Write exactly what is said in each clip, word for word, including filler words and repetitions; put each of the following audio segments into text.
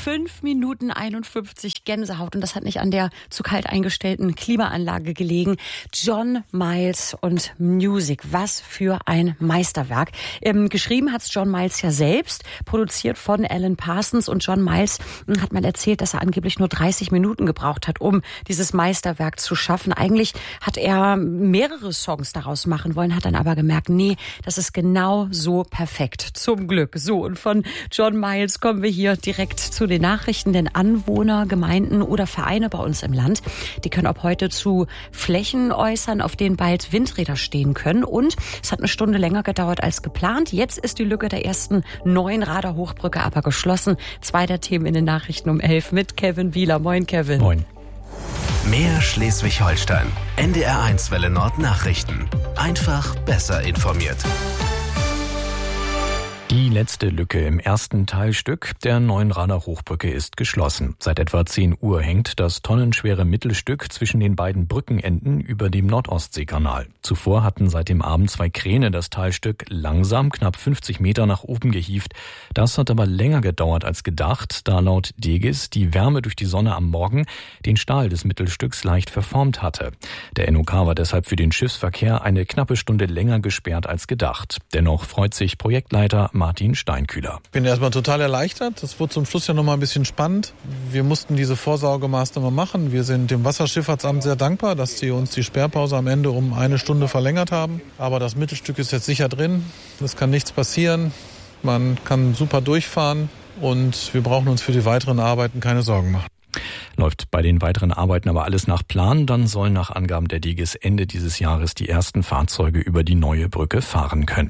fünf Minuten einundfünfzig Gänsehaut. Und das hat nicht an der zu kalt eingestellten Klimaanlage gelegen. John Miles und Music. Was für ein Meisterwerk. Ähm, geschrieben hat's John Miles ja selbst. Produziert von Alan Parsons. Und John Miles hat mal erzählt, dass er angeblich nur dreißig Minuten gebraucht hat, um dieses Meisterwerk zu schaffen. Eigentlich hat er mehrere Songs daraus machen wollen, hat dann aber gemerkt, nee, das ist genau so perfekt. Zum Glück. So, und von John Miles kommen wir hier direkt zu den Nachrichten, denn Anwohner, Gemeinden oder Vereine bei uns im Land, die können ab heute zu Flächen äußern, auf denen bald Windräder stehen können. Und es hat eine Stunde länger gedauert als geplant. Jetzt ist die Lücke der ersten neuen Radarhochbrücke aber geschlossen. Zwei der Themen in den Nachrichten um elf mit Kevin Wieler. Moin, Kevin. Moin. Mehr Schleswig-Holstein. N D R eins Welle Nord Nachrichten. Einfach besser informiert. Die letzte Lücke im ersten Teilstück der neuen Radarhochbrücke ist geschlossen. Seit etwa zehn Uhr hängt das tonnenschwere Mittelstück zwischen den beiden Brückenenden über dem Nordostseekanal. Zuvor hatten seit dem Abend zwei Kräne das Teilstück langsam knapp fünfzig Meter nach oben gehievt. Das hat aber länger gedauert als gedacht, da laut Degis die Wärme durch die Sonne am Morgen den Stahl des Mittelstücks leicht verformt hatte. Der N O K war deshalb für den Schiffsverkehr eine knappe Stunde länger gesperrt als gedacht. Dennoch freut sich Projektleiter Martin Steinkühler. Ich bin erstmal total erleichtert. Das wurde zum Schluss ja noch mal ein bisschen spannend. Wir mussten diese Vorsorgemaßnahme machen. Wir sind dem Wasserschifffahrtsamt sehr dankbar, dass sie uns die Sperrpause am Ende um eine Stunde verlängert haben. Aber das Mittelstück ist jetzt sicher drin. Es kann nichts passieren. Man kann super durchfahren und wir brauchen uns für die weiteren Arbeiten keine Sorgen machen. Läuft bei den weiteren Arbeiten aber alles nach Plan, dann sollen nach Angaben der Degis Ende dieses Jahres die ersten Fahrzeuge über die neue Brücke fahren können.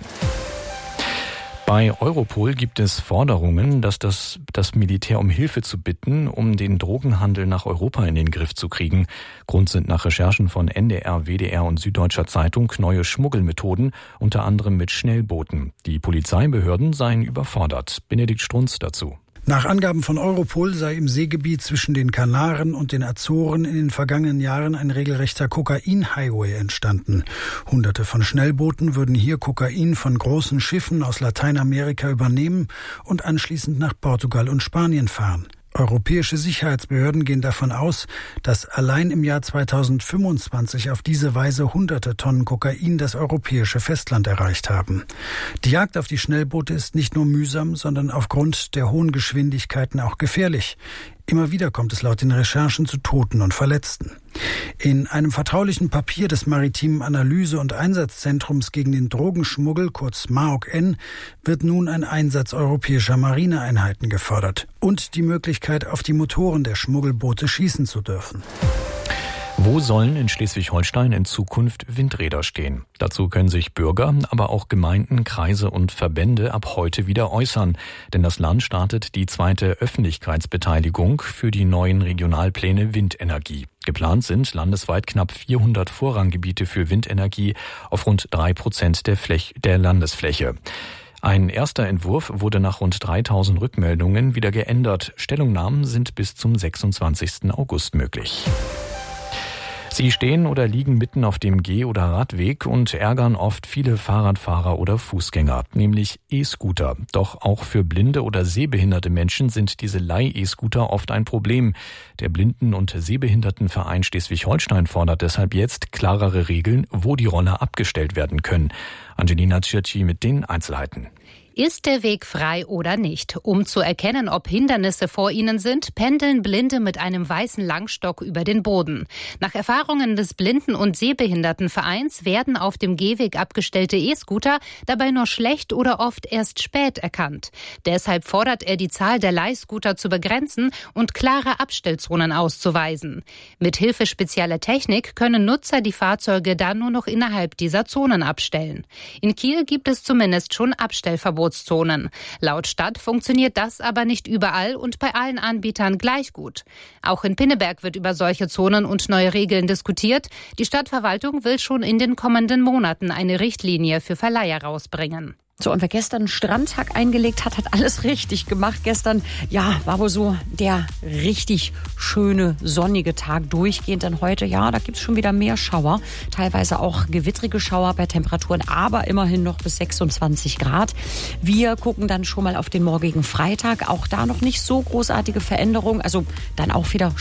Bei Europol gibt es Forderungen, dass das, das Militär um Hilfe zu bitten, um den Drogenhandel nach Europa in den Griff zu kriegen. Grund sind nach Recherchen von N D R, W D R und Süddeutscher Zeitung neue Schmuggelmethoden, unter anderem mit Schnellbooten. Die Polizeibehörden seien überfordert. Benedikt Strunz dazu. Nach Angaben von Europol sei im Seegebiet zwischen den Kanaren und den Azoren in den vergangenen Jahren ein regelrechter Kokain-Highway entstanden. Hunderte von Schnellbooten würden hier Kokain von großen Schiffen aus Lateinamerika übernehmen und anschließend nach Portugal und Spanien fahren. Europäische Sicherheitsbehörden gehen davon aus, dass allein im Jahr zweitausendfünfundzwanzig auf diese Weise hunderte Tonnen Kokain das europäische Festland erreicht haben. Die Jagd auf die Schnellboote ist nicht nur mühsam, sondern aufgrund der hohen Geschwindigkeiten auch gefährlich. Immer wieder kommt es laut den Recherchen zu Toten und Verletzten. In einem vertraulichen Papier des Maritimen Analyse- und Einsatzzentrums gegen den Drogenschmuggel, kurz M A O K-N, wird nun ein Einsatz europäischer Marineeinheiten gefordert und die Möglichkeit, auf die Motoren der Schmuggelboote schießen zu dürfen. Wo sollen in Schleswig-Holstein in Zukunft Windräder stehen? Dazu können sich Bürger, aber auch Gemeinden, Kreise und Verbände ab heute wieder äußern. Denn das Land startet die zweite Öffentlichkeitsbeteiligung für die neuen Regionalpläne Windenergie. Geplant sind landesweit knapp vierhundert Vorranggebiete für Windenergie auf rund drei Prozent der, Fläch- der Landesfläche. Ein erster Entwurf wurde nach rund dreitausend Rückmeldungen wieder geändert. Stellungnahmen sind bis zum sechsundzwanzigsten August möglich. Sie stehen oder liegen mitten auf dem Geh- oder Radweg und ärgern oft viele Fahrradfahrer oder Fußgänger, nämlich E-Scooter. Doch auch für blinde oder sehbehinderte Menschen sind diese Leih-E-Scooter oft ein Problem. Der Blinden- und Sehbehindertenverein Schleswig-Holstein fordert deshalb jetzt klarere Regeln, wo die Roller abgestellt werden können. Angelina Tschirci mit den Einzelheiten. Ist der Weg frei oder nicht? Um zu erkennen, ob Hindernisse vor ihnen sind, pendeln Blinde mit einem weißen Langstock über den Boden. Nach Erfahrungen des Blinden- und Sehbehindertenvereins werden auf dem Gehweg abgestellte E-Scooter dabei nur schlecht oder oft erst spät erkannt. Deshalb fordert er, die Zahl der Leihscooter zu begrenzen und klare Abstellzonen auszuweisen. Mit Hilfe spezieller Technik können Nutzer die Fahrzeuge dann nur noch innerhalb dieser Zonen abstellen. In Kiel gibt es zumindest schon Abstellverbote. Laut Stadt funktioniert das aber nicht überall und bei allen Anbietern gleich gut. Auch in Pinneberg wird über solche Zonen und neue Regeln diskutiert. Die Stadtverwaltung will schon in den kommenden Monaten eine Richtlinie für Verleiher rausbringen. So, und wer gestern einen Strandtag eingelegt hat, hat alles richtig gemacht. Gestern, ja, war wohl so der richtig schöne, sonnige Tag durchgehend. Denn heute, ja, da gibt's schon wieder mehr Schauer. Teilweise auch gewittrige Schauer bei Temperaturen, aber immerhin noch bis sechsundzwanzig Grad. Wir gucken dann schon mal auf den morgigen Freitag. Auch da noch nicht so großartige Veränderungen. Also dann auch wieder